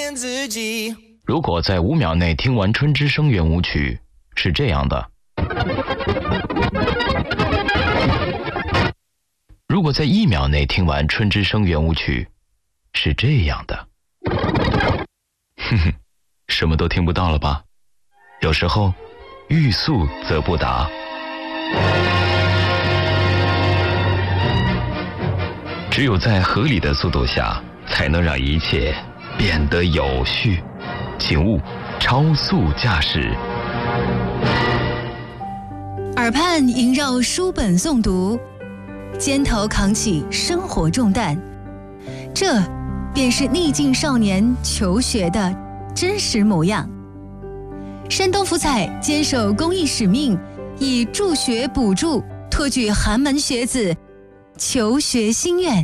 骗自己。 如果在5秒内听完《春之声》圆舞曲，是这样的；如果在1秒内听完《春之声》圆舞曲，是这样的。哼哼，什么都听不到了吧？有时候，欲速则不达。只有在合理的速度下，才能让一切变得有序。请勿超速驾驶。 耳畔萦绕书本诵读，肩头扛起生活重担，这便是逆境少年求学的真实模样。山东福彩坚守公益使命，以助学补助托举寒门学子求学心愿。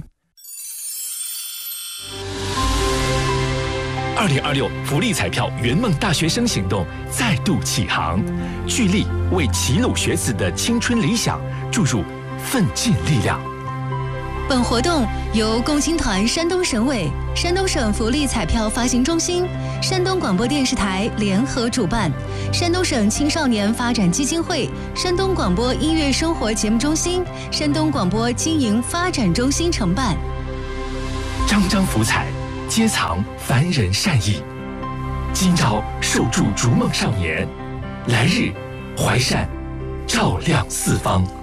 2026福利彩票圆梦大学生行动再度启航，聚力为齐鲁学子的青春理想注入奋进力量。 本活动由共青团山东省委、山东省福利彩票发行中心、山东广播电视台联合主办，山东省青少年发展基金会、山东广播音乐生活节目中心、山东广播经营发展中心承办。 张张福彩，皆藏凡人善意。今朝受助逐梦少年，来日怀善照亮四方。